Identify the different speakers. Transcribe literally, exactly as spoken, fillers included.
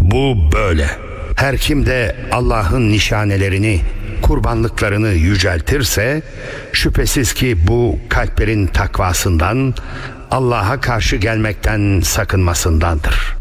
Speaker 1: Bu böyle. Her kim de Allah'ın nişanelerini, kurbanlıklarını yüceltirse, şüphesiz ki bu kalplerin takvasından, Allah'a karşı gelmekten sakınmasındandır.